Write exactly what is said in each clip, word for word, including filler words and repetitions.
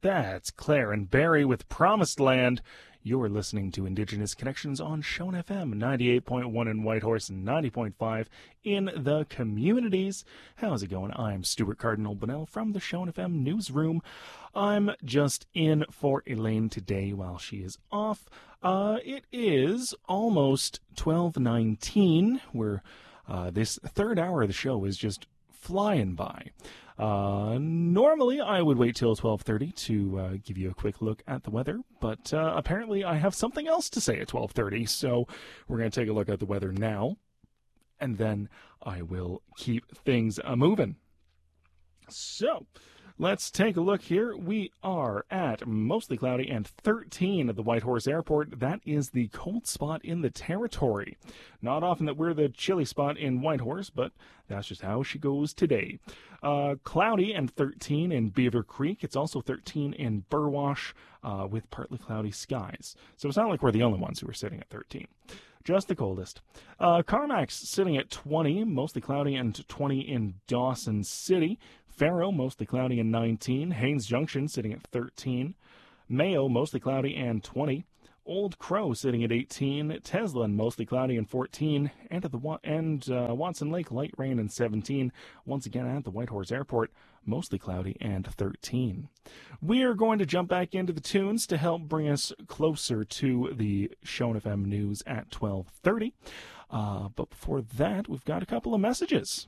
That's Claire and Barry with Promised Land. You're listening to Indigenous Connections on Shone F M, ninety-eight point one in Whitehorse and ninety point five in the communities. How's it going? I'm Stuart Cardinal Bunnell from the Shone F M newsroom. I'm just in for Elaine today while she is off. Uh, it is almost twelve nineteen, where uh, this third hour of the show is just flying by. Uh, normally, I would wait till twelve thirty to uh, give you a quick look at the weather, but uh, apparently I have something else to say at twelve thirty, so we're going to take a look at the weather now, and then I will keep things uh, moving. So, let's take a look here. We are at mostly cloudy and thirteen at the Whitehorse Airport. That is the cold spot in the territory. Not often that we're the chilly spot in Whitehorse, but that's just how she goes today. Uh, cloudy and thirteen in Beaver Creek. It's also thirteen in Burwash uh, with partly cloudy skies. So it's not like we're the only ones who are sitting at thirteen. Just the coldest. Uh, Carmacks sitting at twenty, mostly cloudy, and twenty in Dawson City. Faro, mostly cloudy and nineteen. Haines Junction sitting at thirteen. Mayo, mostly cloudy and twenty. Old Crow sitting at eighteen. Teslin, mostly cloudy and fourteen. And at the and uh, Watson Lake, light rain and seventeen. Once again at the Whitehorse Airport, mostly cloudy and thirteen. We are going to jump back into the tunes to help bring us closer to the Shone F M news at twelve thirty. Uh, but before that, we've got a couple of messages.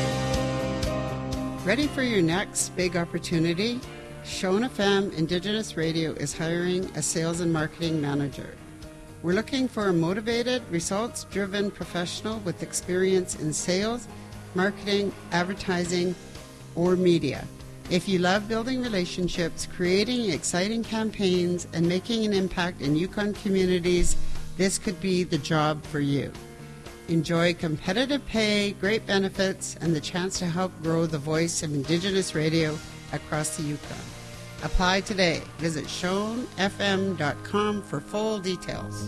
Ready for your next big opportunity? Shone F M Indigenous Radio is hiring a sales and marketing manager. We're looking for a motivated, results-driven professional with experience in sales, marketing, advertising, or media. If you love building relationships, creating exciting campaigns, and making an impact in Yukon communities, this could be the job for you. Enjoy competitive pay, great benefits, and the chance to help grow the voice of Indigenous radio across the Yukon. Apply today. Visit shone f m dot com for full details.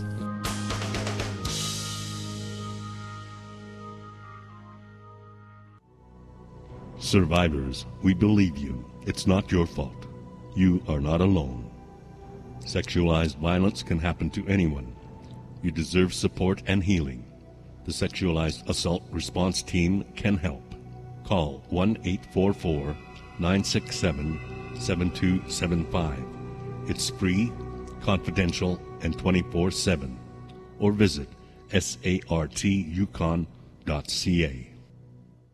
Survivors, we believe you. It's not your fault. You are not alone. Sexualized violence can happen to anyone. You deserve support and healing. The Sexualized Assault Response Team can help. Call one eight four four, nine six seven, seven two seven five. It's free, confidential, and twenty-four seven. Or visit sart yukon dot c a.